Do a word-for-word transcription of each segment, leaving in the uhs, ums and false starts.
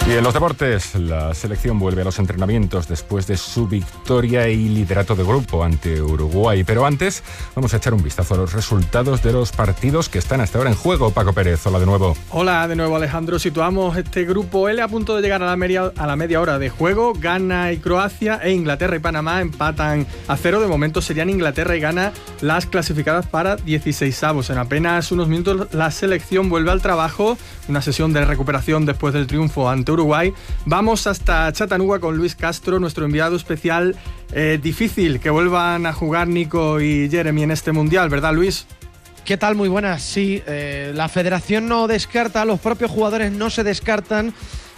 Y en los deportes, la selección vuelve a los entrenamientos después de su victoria y liderato de grupo ante Uruguay. Pero antes, vamos a echar un vistazo a los resultados de los partidos que están hasta ahora en juego. Paco Pérez, hola de nuevo. Hola de nuevo, Alejandro. Situamos este grupo L a punto de llegar a la media, a la media hora de juego. Ghana y Croacia e Inglaterra y Panamá empatan a cero. De momento serían Inglaterra y Ghana las clasificadas para dieciseisavos. En apenas unos minutos la selección vuelve al trabajo. Una sesión de recuperación después del triunfo ante Uruguay. Vamos hasta Chattanooga con Luis Castro, nuestro enviado especial. Eh, difícil que vuelvan a jugar Nico y Jeremy en este Mundial, ¿verdad, Luis? ¿Qué tal? Muy buenas. Sí, eh, la federación no descarta, los propios jugadores no se descartan,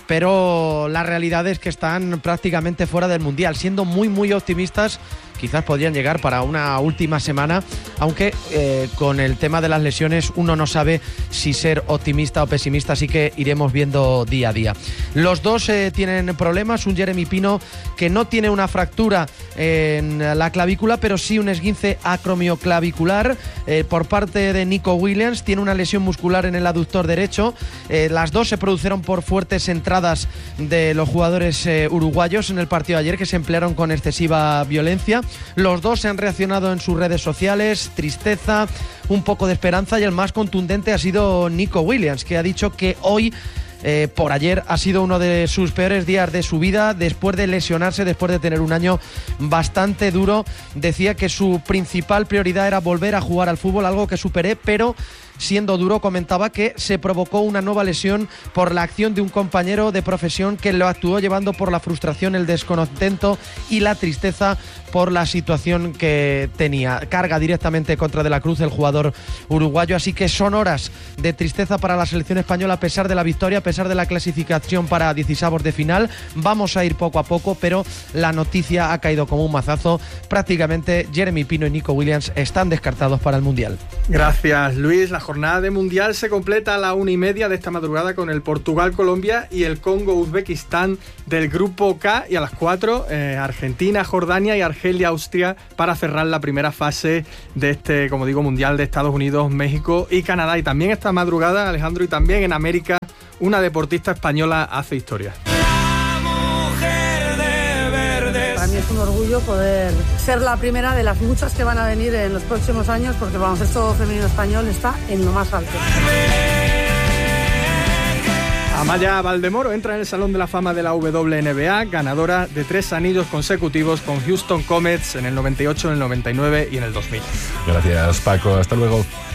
pero la realidad es que están prácticamente fuera del Mundial, siendo muy muy optimistas. Quizás podrían llegar para una última semana, aunque eh, con el tema de las lesiones uno no sabe si ser optimista o pesimista, así que iremos viendo día a día. Los dos eh, tienen problemas, un Jeremy Pino que no tiene una fractura en la clavícula, pero sí un esguince acromioclavicular. Eh, por parte de Nico Williams tiene una lesión muscular en el aductor derecho. Eh, las dos se produjeron por fuertes entradas de los jugadores eh, uruguayos en el partido de ayer, que se emplearon con excesiva violencia. Los dos se han reaccionado en sus redes sociales, tristeza, un poco de esperanza, y el más contundente ha sido Nico Williams, que ha dicho que hoy, eh, por ayer, ha sido uno de sus peores días de su vida después de lesionarse, después de tener un año bastante duro. Decía que su principal prioridad era volver a jugar al fútbol, algo que superé, pero siendo duro, comentaba que se provocó una nueva lesión por la acción de un compañero de profesión que lo actuó llevando por la frustración, el descontento y la tristeza por la situación que tenía. Carga directamente contra De la Cruz el jugador uruguayo, así que son horas de tristeza para la selección española a pesar de la victoria, a pesar de la clasificación para dieciseisavos de final. Vamos a ir poco a poco, pero la noticia ha caído como un mazazo. Prácticamente Jeremy Pino y Nico Williams están descartados para el Mundial. Gracias, Luis. La jornada de Mundial se completa a la una y media de esta madrugada con el Portugal-Colombia y el Congo-Uzbekistán del Grupo K, y a las cuatro eh, Argentina, Jordania y Argelia-Austria para cerrar la primera fase de este, como digo, Mundial de Estados Unidos, México y Canadá. Y también esta madrugada, Alejandro, y también en América, una deportista española hace historia. Para mí es un orgullo poder ser la primera de las muchas que van a venir en los próximos años, porque el baloncesto femenino español está en lo más alto. Amaya Valdemoro entra en el Salón de la Fama de la W N B A, ganadora de tres anillos consecutivos con Houston Comets en el noventa y ocho, en el noventa y nueve y en el dos mil. Gracias, Paco. Hasta luego.